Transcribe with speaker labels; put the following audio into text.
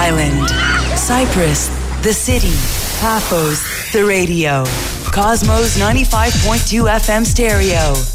Speaker 1: island. Cyprus, the city. Paphos, the radio. Cosmos 95.2 FM stereo.